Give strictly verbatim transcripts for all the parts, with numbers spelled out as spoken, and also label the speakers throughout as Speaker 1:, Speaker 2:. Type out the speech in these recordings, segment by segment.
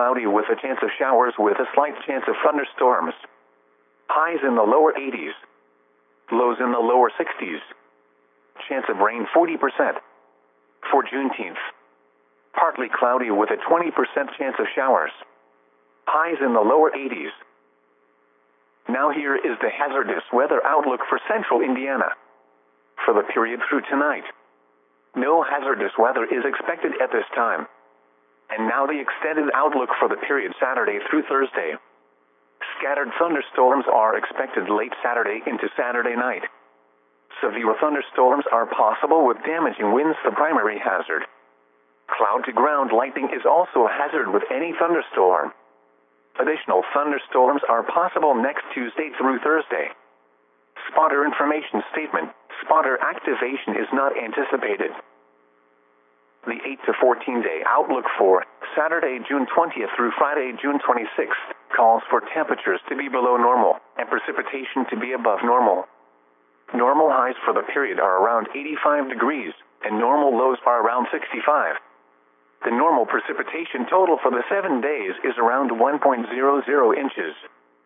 Speaker 1: cloudy with a chance of showers with a slight chance of thunderstorms. Highs in the lower eighties. Lows in the lower sixties. Chance of rain forty percent. For Juneteenth, partly cloudy with a twenty percent chance of showers. Highs in the lower eighties. Now here is the hazardous weather outlook for central Indiana. For the period through tonight, no hazardous weather is expected at this time. And now the extended outlook for the period Saturday through Thursday. Scattered thunderstorms are expected late Saturday into Saturday night. Severe thunderstorms are possible with damaging winds, the primary hazard. Cloud-to-ground lightning is also a hazard with any thunderstorm. Additional thunderstorms are possible next Tuesday through Thursday. Spotter information statement. Spotter activation is not anticipated. The eight to fourteen day outlook for Saturday, June twentieth through Friday, June twenty-sixth calls for temperatures to be below normal and precipitation to be above normal. Normal highs for the period are around eighty-five degrees and normal lows are around sixty-five. The normal precipitation total for the seven days is around one point zero zero inches.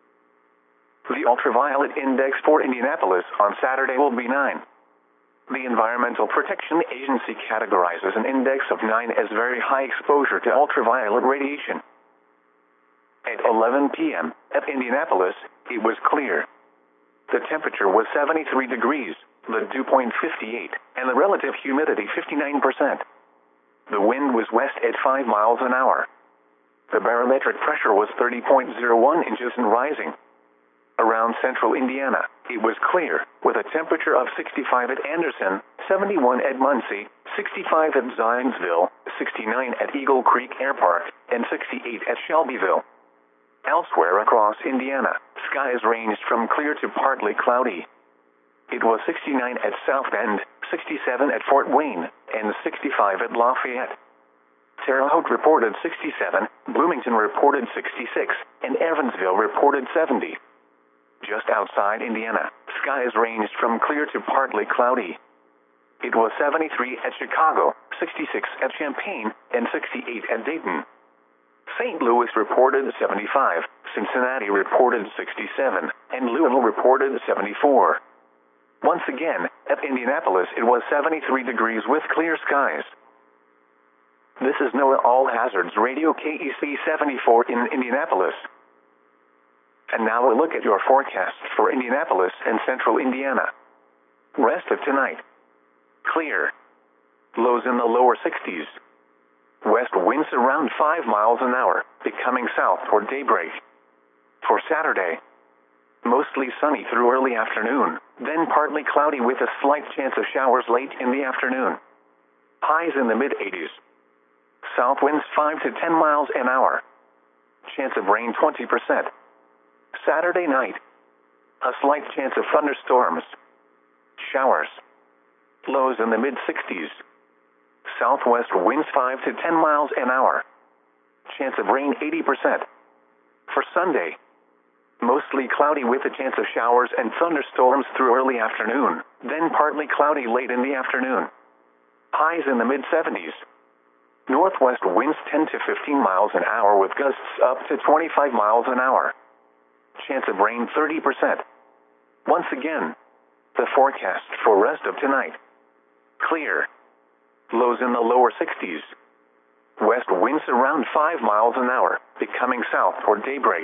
Speaker 1: The ultraviolet index for Indianapolis on Saturday will be nine. The Environmental Protection Agency categorizes an index of nine as very high exposure to ultraviolet radiation. At eleven p m at Indianapolis, it was clear. The temperature was seventy-three degrees, the dew point fifty-eight, and the relative humidity fifty-nine percent. The wind was west at five miles an hour. The barometric pressure was thirty point zero one inches and rising. Around central Indiana, it was clear, with a temperature of sixty-five at Anderson, seventy-one at Muncie, sixty-five at Zionsville, sixty-nine at Eagle Creek Air Park, and sixty-eight at Shelbyville. Elsewhere across Indiana, skies ranged from clear to partly cloudy. It was sixty-nine at South Bend, sixty-seven at Fort Wayne, and sixty-five at Lafayette. Terre Haute reported sixty-seven, Bloomington reported sixty-six, and Evansville reported seventy. Just outside Indiana, skies ranged from clear to partly cloudy. It was seventy-three at Chicago, sixty-six at Champaign, and sixty-eight at Dayton. Saint Louis reported seventy-five, Cincinnati reported sixty-seven, and Louisville reported seventy-four. Once again, at Indianapolis it was seventy-three degrees with clear skies. This is NOAA All Hazards Radio K E C seventy-four in Indianapolis. And now a look at your forecast for Indianapolis and central Indiana. Rest of tonight. Clear. Lows in the lower sixties. West winds around five miles an hour, becoming south toward daybreak. For Saturday, mostly sunny through early afternoon, then partly cloudy with a slight chance of showers late in the afternoon. Highs in the mid eighties. South winds five to ten miles an hour. Chance of rain twenty percent. Saturday night, a slight chance of thunderstorms. Showers. Lows in the mid sixties. Southwest winds five to ten miles an hour. Chance of rain eighty percent. For Sunday, mostly cloudy with a chance of showers and thunderstorms through early afternoon, then partly cloudy late in the afternoon. Highs in the mid seventies. Northwest winds ten to fifteen miles an hour with gusts up to twenty-five miles an hour. Chance of rain thirty percent. Once again, the forecast for rest of tonight. Clear. Lows in the lower sixties. West winds around five miles an hour, becoming south toward daybreak.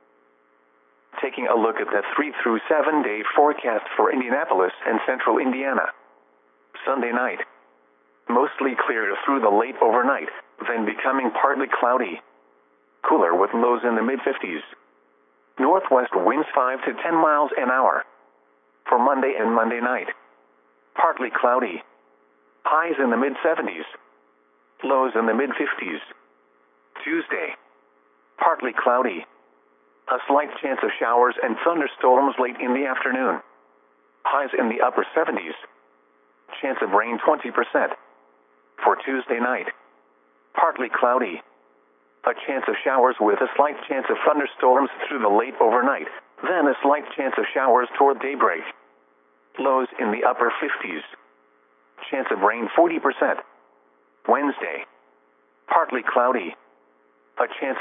Speaker 1: Taking a look at the three through seven day forecast for Indianapolis and central Indiana. Sunday night. Mostly clear through the late overnight, then becoming partly cloudy. Cooler with lows in the mid fifties. Northwest winds five to ten miles an hour. For Monday and Monday night. Partly cloudy. Highs in the mid seventies. Lows in the mid fifties. Tuesday. Partly cloudy. A slight chance of showers and thunderstorms late in the afternoon. Highs in the upper seventies. Chance of rain twenty percent. For Tuesday night. Partly cloudy. A chance of showers with a slight chance of thunderstorms through the late overnight, then a slight chance of showers toward daybreak. Lows in the upper fifties. Chance of rain forty percent. Wednesday. Partly cloudy. A chance